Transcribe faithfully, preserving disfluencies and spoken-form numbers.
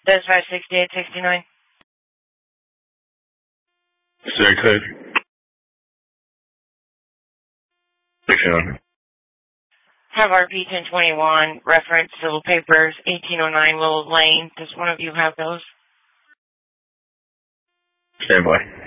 That's five sixty-eight sixty-nine. Sir code. sixty-nine. Have R P ten twenty-one, reference civil papers, eighteen oh nine Willow Lane. Does one of you have those? Stand by.